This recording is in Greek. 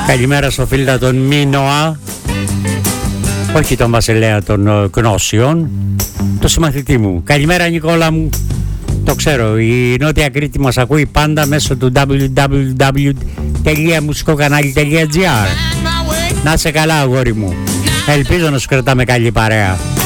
Καλημέρα στο φίλο τον Μίνωα, όχι τον βασιλέα των γνώσεων, το συμμαθητή μου. Καλημέρα Νικόλα μου. Το ξέρω, η Νότια Κρήτη μας ακούει πάντα μέσω του www.musikokanali.gr. Να σε καλά αγόρι μου. Ελπίζω να σου κρατάμε καλή παρέα.